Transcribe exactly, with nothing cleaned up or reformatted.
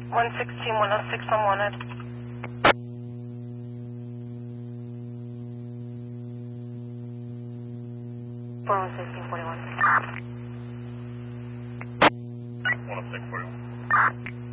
one sixteen, one oh six unwanted. four one sixteen, forty-one. one oh six, forty-one.